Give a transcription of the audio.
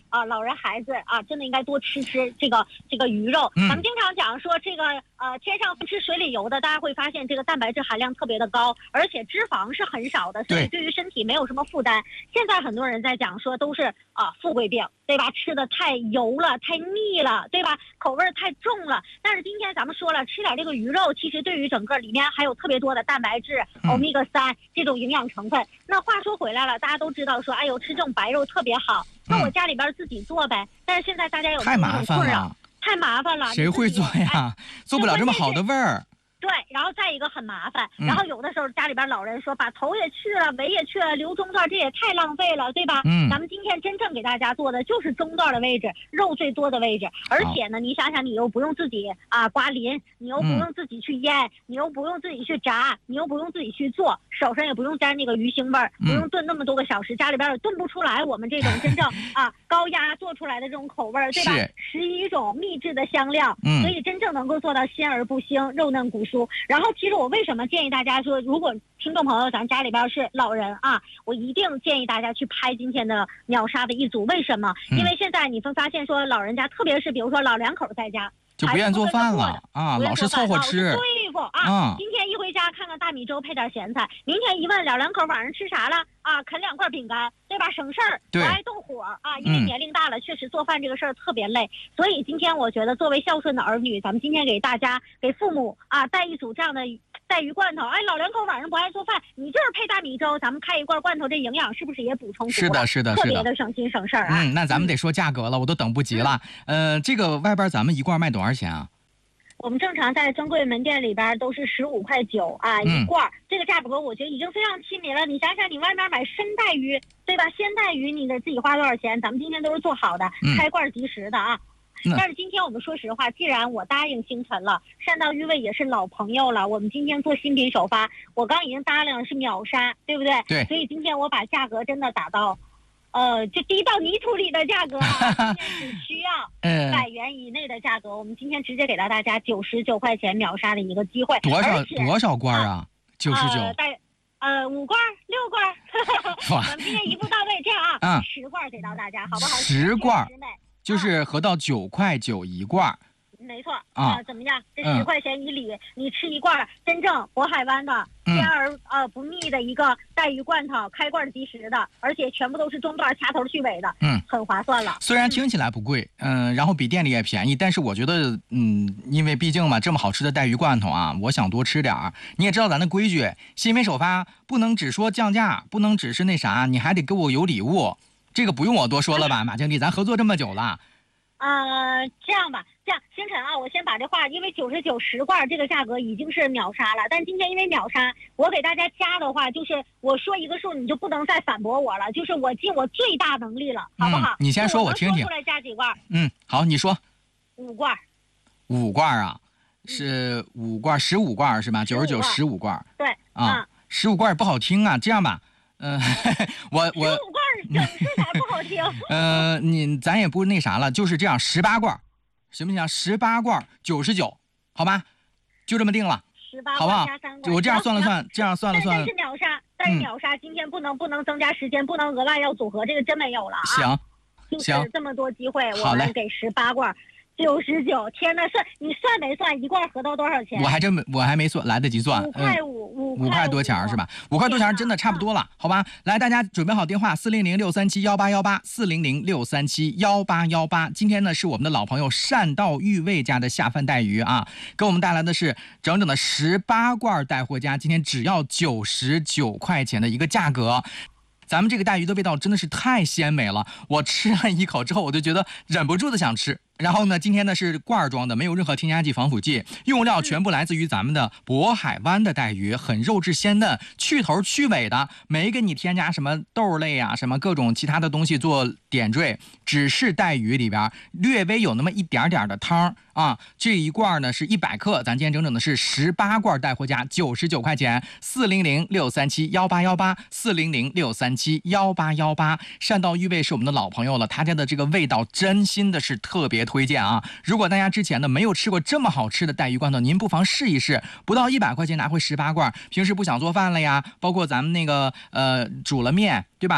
老人孩子啊，真的应该多吃这个鱼肉。咱们经常讲说这个天上不吃水里游的，大家会发现这个蛋白质含量特别的高，而且脂肪是很少的，所以对于身体没有什么负担。现在很多人在讲说都是富贵病，对吧？吃的太油了，太腻了，对吧？口味太重了。但是今天咱们说了，吃点这个鱼肉，其实对于整个里面还有特别多的蛋白质、欧米伽3这种营养成分。那话说回来了，大家都知道说，哎呦，吃这种白肉特别好。那我家里边自己做呗。但是现在大家有这种困扰，太麻烦了。 谁会做呀？做不了这么好的味儿。 对，然后再一个很麻烦，然后有的时候家里边老人说把头也去了，尾也去了，留中段这也太浪费了，对吧？咱们今天真正给大家做的就是中段的位置，肉最多的位置，而且呢，你想想，你又不用自己刮鳞，你又不用自己去腌，你又不用自己去炸，你又不用自己去做，手上也不用沾那个鱼腥味儿，不用炖那么多个小时，家里边也炖不出来我们这种真正高压做出来的这种口味儿，对吧？11种秘制的香料，所以真正能够做到鲜而不腥，肉嫩骨。然后其实我为什么建议大家说，如果听众朋友咱家里边是老人我一定建议大家去拍今天的秒杀的一组。为什么？因为现在你会发现说老人家，特别是比如说老两口在家就不愿做饭了老是凑合吃。 对付今天一回家看看大米粥配点咸菜，明天一问老两口晚上吃啥了啃2块饼干，对吧？省事儿，不爱动火因为年龄大了，确实做饭这个事儿特别累。所以今天我觉得作为孝顺的儿女，咱们今天给大家给父母带一组这样的带鱼罐头。老两口晚上不爱做饭，你就是配大米粥，咱们开一罐罐头，这营养是不是也补充足了？ 是的， 特别的省心省事儿那咱们得说价格了，我都等不及了。这个外边咱们一罐卖多少钱啊？ 我们正常在专柜门店里边都是15.9块一罐，这个价格我觉得已经非常亲民了。你想想，你外面买生带鱼，对吧？鲜带鱼你得自己花多少钱？咱们今天都是做好的，开罐即食的但是今天我们说实话，既然我答应星辰了，善道鱼味也是老朋友了，我们今天做新品首发，我刚已经答应了是秒杀，对不对？ 对。 所以今天我把价格真的打到就滴到泥土里的价格今天只需要100元以内的价格，我们今天直接给到大家99块钱秒杀的一个机会。 多少罐99？5 罐6罐我们今天一步到位，这样10罐给到大家，好不好 ？10罐就是合到9.9块一罐。 没错怎么样？这10块钱以里，你吃一罐真正渤海湾的鲜而不腻的一个带鱼罐头，开罐即食的，而且全部都是中段掐头去尾的，很划算了。 虽然听起来不贵，然后比店里也便宜，但是我觉得，因为毕竟嘛，这么好吃的带鱼罐头我想多吃点儿。你也知道咱的规矩，新品首发不能只说降价，不能只是那啥，你还得给我有礼物。这个不用我多说了吧，马经理，咱合作这么久了。 这样吧，星辰我先把这话，因为99 10罐这个价格已经是秒杀了，但今天因为秒杀，我给大家加的话，就是我说一个数，你就不能再反驳我了，就是我尽我最大能力了，好不好？ 你先说，我听听。 说出来加几罐？ 好，你说。 5罐。 5罐是5罐，15罐是吧？99 15罐。 对。 15罐不好听这样吧。我15 罐整数才不好听。 咱也不那啥了，就是这样，18罐，行不行？18罐99，好吧？就这么定了，18好不好？我这样算了算， 但是秒杀，秒杀，今天不能增加时间，不能额外要组合，这个真没有了行， 就是这么多机会，我们给18罐。99，天哪！你算没算一罐合到多少钱？ 我还没算，来得及算。5块多钱是吧？5块多钱真的差不多了，好吧？来，大家准备好电话400-637-1818，400-637-1818。今天呢是我们的老朋友善道御味家的下饭带鱼给我们带来的是整整的18罐带货价，今天只要99块钱的一个价格。咱们这个带鱼的味道真的是太鲜美了，我吃了一口之后，我就觉得忍不住的想吃。然后呢，今天呢是罐装的，没有任何添加剂、防腐剂，用料全部来自于咱们的渤海湾的带鱼，很肉质鲜嫩，去头去尾的，没给你添加什么豆类什么各种其他的东西做点缀，只是带鱼里边略微有那么一点点的汤这一罐呢是100克，咱今天整整的是18罐带货价99块钱，400-637-1818，400-637-1818。善道御味是我们的老朋友了，他家的这个味道真心的是特别推荐如果大家之前呢没有吃过这么好吃的带鱼罐头，您不妨试一试，不到100块钱拿回18罐，平时不想做饭了呀，包括咱们那个煮了面，对吧？